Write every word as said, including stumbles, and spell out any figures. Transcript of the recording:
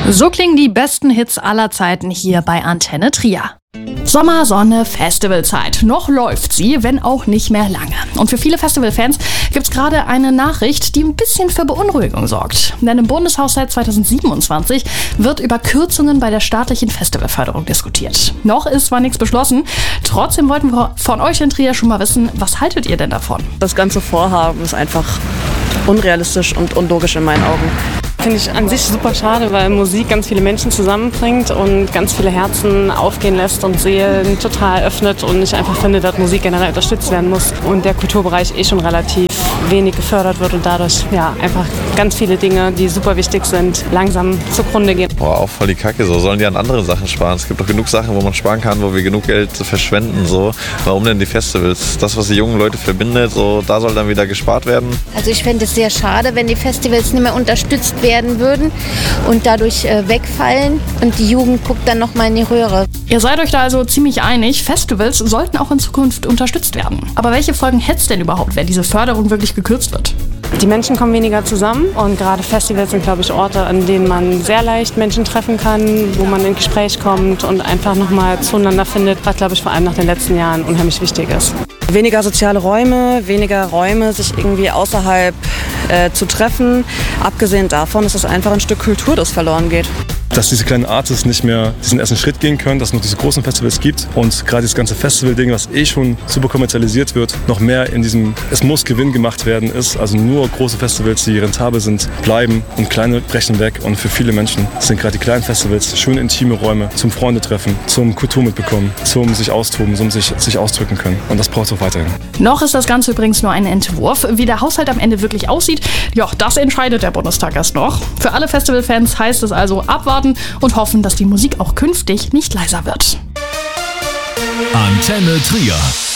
So klingen die besten Hits aller Zeiten hier bei Antenne Trier. Sommer, Sonne, Festivalzeit. Noch läuft sie, wenn auch nicht mehr lange. Und für viele Festivalfans gibt es gerade eine Nachricht, die ein bisschen für Beunruhigung sorgt. Denn im Bundeshaushalt zweitausendsiebenundzwanzig wird über Kürzungen bei der staatlichen Festivalförderung diskutiert. Noch ist zwar nichts beschlossen, trotzdem wollten wir von euch in Trier schon mal wissen, was haltet ihr denn davon? Das ganze Vorhaben ist einfach unrealistisch und unlogisch in meinen Augen. Finde ich an sich super schade, weil Musik ganz viele Menschen zusammenbringt und ganz viele Herzen aufgehen lässt und Seelen total öffnet. Und ich einfach finde, dass Musik generell unterstützt werden muss und der Kulturbereich eh schon relativ wenig gefördert wird und dadurch ja einfach ganz viele Dinge, die super wichtig sind, langsam zugrunde gehen. Boah, auch voll die Kacke. So sollen die an andere Sachen sparen. Es gibt doch genug Sachen, wo man sparen kann, wo wir genug Geld verschwenden. So. Warum denn die Festivals? Das, was die jungen Leute verbindet, so, da soll dann wieder gespart werden. Also ich fände es sehr schade, wenn die Festivals nicht mehr unterstützt werden. werden würden und dadurch äh, wegfallen und die Jugend guckt dann noch mal in die Röhre. Ihr seid euch da also ziemlich einig, Festivals sollten auch in Zukunft unterstützt werden. Aber welche Folgen hätte es denn überhaupt, wenn diese Förderung wirklich gekürzt wird? Die Menschen kommen weniger zusammen und gerade Festivals sind, glaube ich, Orte, an denen man sehr leicht Menschen treffen kann, wo man in Gespräch kommt und einfach nochmal zueinander findet, was, glaube ich, vor allem nach den letzten Jahren unheimlich wichtig ist. Weniger soziale Räume, weniger Räume, sich irgendwie außerhalb äh, zu treffen. Abgesehen davon ist es einfach ein Stück Kultur, das verloren geht. Dass diese kleinen Artists nicht mehr diesen ersten Schritt gehen können, dass es noch diese großen Festivals gibt und gerade das ganze Festival-Ding, was eh schon super kommerzialisiert wird, noch mehr in diesem, es muss Gewinn gemacht werden ist. Also nur große Festivals, die rentabel sind, bleiben und kleine brechen weg. Und für viele Menschen sind gerade die kleinen Festivals schön intime Räume zum Freundetreffen, zum Kultur mitbekommen, zum sich austoben, zum sich, sich ausdrücken können. Und das braucht es auch weiterhin. Noch ist das Ganze übrigens nur ein Entwurf. Wie der Haushalt am Ende wirklich aussieht, ja, das entscheidet der Bundestag erst noch. Für alle Festivalfans heißt es also abwarten und hoffen, dass die Musik auch künftig nicht leiser wird. Antenne Trier.